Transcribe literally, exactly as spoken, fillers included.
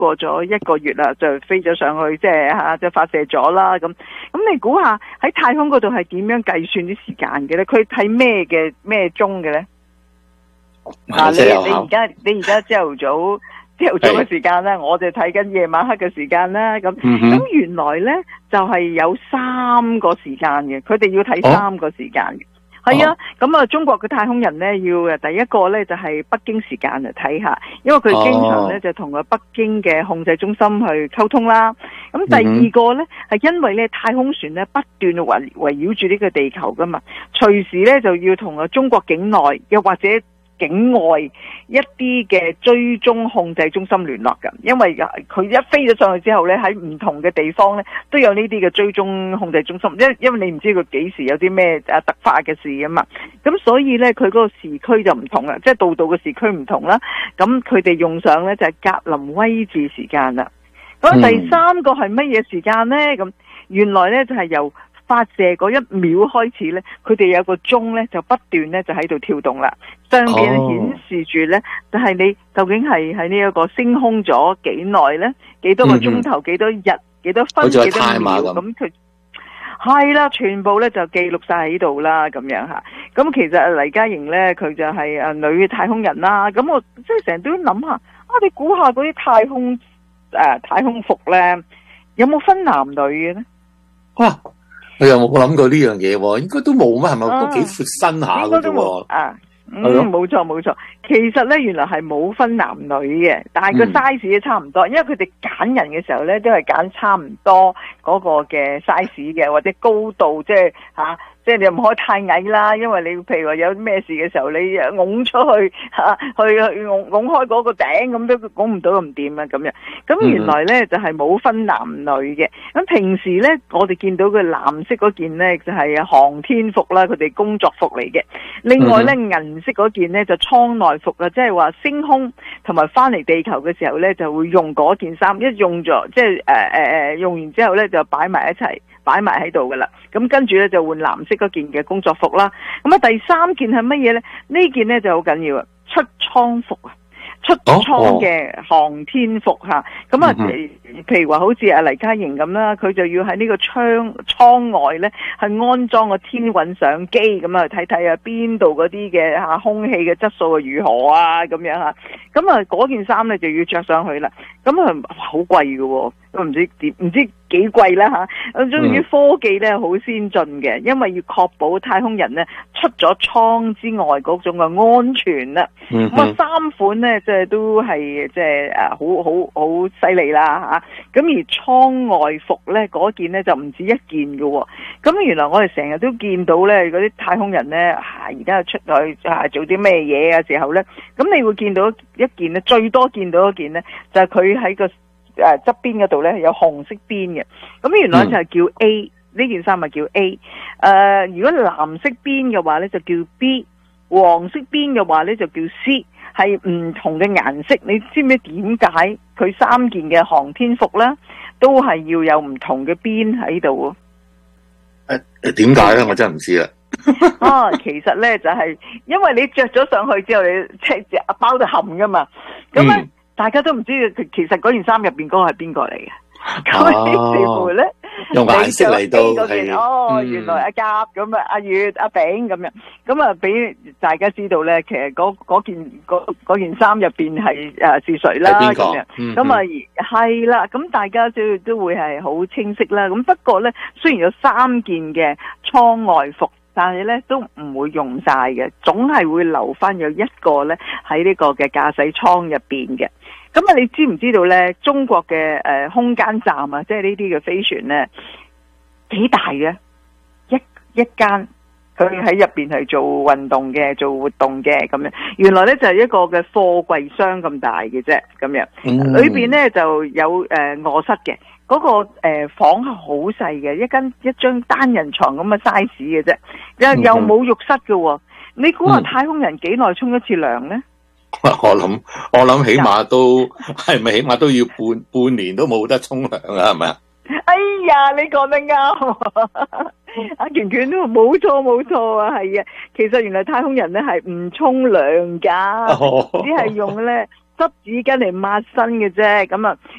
過咗一個月啦，就飛咗上去，即係吓，就發射咗啦。咁咁，你估下喺太空嗰度係點樣計算啲時間嘅咧？佢睇咩嘅咩鐘嘅咧？嗱，你你而家你而家朝頭早朝頭早嘅時間咧，我就睇緊夜晚黑嘅時間啦。咁咁、嗯、原來咧就係、是、有三個時間嘅，佢哋要睇三個時間嘅。係、哦、啊，咁啊，中國嘅太空人咧要誒第一個咧就係、是、北京時間嚟睇下，因為佢經常咧、哦、就同個北京嘅控制中心去溝通啦。咁第二個咧係、嗯、因為咧太空船咧不斷圍圍繞住呢個地球噶嘛，隨時咧就要同啊中國境內又或者境外一啲嘅追蹤控制中心聯絡㗎，因為佢一飛咗上去之後咧，喺唔同嘅地方咧都有呢啲嘅追蹤控制中心，因因為你唔知佢幾時有啲咩啊突發嘅事啊嘛，咁所以咧佢嗰個時區就唔同啦，即係度度嘅時區唔同啦，咁佢哋用上咧就係格林威治時間啦。咁第三個係乜嘢時間咧？咁原來咧就係由發射嗰一秒開始咧，佢哋有個鐘咧就不斷咧就喺度跳動啦。上邊顯示住咧，就係你究竟係喺呢一個升空咗幾耐咧？幾多個鐘頭？幾、嗯、多日？幾多分？幾多秒？咁佢係啦，全部咧就記錄晒喺度啦，咁樣吓。咁其實黎嘉瑩咧，佢就係誒女太空人啦。咁我即係成日都諗下，啊，你估下嗰啲太空誒、呃、太空服咧，有冇分男女嘅咧？ 啊！我又冇諗過呢樣嘢喎，應該都冇咩，係咪都幾闊身下嘅啫喎？啊，嗯，冇錯冇錯。其實咧，原來係冇分男女嘅，但係個 size 都差唔多，嗯、因為佢哋揀人嘅時候咧，都係揀差唔多嗰個嘅 size 嘅，或者高度，即係吓。即係你又唔可以太矮啦，因為你譬如話有咩事嘅時候，你拱出去吓、啊，去去拱拱開嗰個頂咁都拱唔到咁掂啊咁樣。咁原來咧就係、是、冇分男女嘅。咁平時咧，我哋見到嘅藍色嗰件咧就係、是、航天服啦，佢哋工作服嚟嘅。另外咧銀色嗰件咧就艙內服啦，即係話升空同埋翻嚟地球嘅時候咧就會用嗰件衫，一用咗即係誒誒誒用完之後咧就擺埋一齊。擺埋喺度噶啦，咁跟住咧就換藍色嗰件嘅工作服啦。咁啊第三件係乜嘢咧？呢件咧就好緊要啊，出艙服啊，出艙嘅航天服吓。咁啊、哦，譬如話好似阿黎嘉瑩咁啦，佢就要喺呢個艙艙外咧，係安裝個天韻相機，咁啊睇睇啊邊度嗰啲嘅吓空氣嘅質素啊如何啊咁樣吓。咁啊嗰件衫咧就要着上去啦。咁啊好貴嘅，都唔知點唔知幾貴啦吓。終於科技咧好先進嘅，因為要確保太空人咧出咗艙之外嗰種嘅安全啦。咁、嗯、啊三款咧即係都係即係誒好好好犀利啦吓。咁而艙外服咧嗰件咧就唔止一件嘅。咁原來我哋成日都見到咧嗰啲太空人咧而家出去啊做啲咩嘢嘅時候咧，咁你會見到一件咧最多見到一件咧就係佢喺個誒側邊嗰度咧有紅色邊嘅，咁原來就係叫 A，呢、嗯、件衫咪叫 A。誒、呃，如果藍色邊嘅話咧就叫 B， 黃色邊嘅話咧就叫 C， 係唔同嘅顏色。你知唔知點解佢三件嘅航天服咧都係要有唔同嘅邊喺度？ 誒誒，點解咧？我真係唔知啦。 啊，其實咧就係、是、因為你着咗上去之後，你即係包到冚噶嘛，咁啊、嗯、大家都唔知其實嗰件衫入邊嗰個係邊個嚟嘅。咁於是乎咧， 用顏色嚟到係哦、嗯，原來阿甲咁啊，阿月、阿炳咁樣，咁啊俾大家知道咧，其實嗰嗰件嗰件衫入邊係誒是誰啦咁樣，咁啊係啦，咁大家都都會係好清晰啦。咁不過咧，雖然有三件嘅艙外服，但係咧都唔會用晒嘅，總係會留翻有一個咧喺呢個嘅駕駛艙入邊嘅。咁啊，你知唔知道咧？中國嘅誒空間站啊，即係呢啲嘅飛船咧，幾大嘅一一間，佢喺入邊係做運動嘅，做活動嘅咁樣。原來咧就係一個嘅貨櫃箱咁大嘅啫，咁樣。嗯、裏邊咧就有誒臥室嘅，嗰、那個誒、呃、房係好細嘅，一間一張單人床咁嘅 size 嘅啫，又又冇浴室嘅。你估下太空人幾耐沖一次涼咧？ 我諗我諗起碼都係咪起碼都要半半年都冇得沖涼啊？係咪啊？ 哎呀，你講得啱，阿權權都冇錯冇錯啊，係啊。其實原來太空人咧係唔沖涼噶，只係用咧濕紙巾嚟抹身嘅啫。咁啊，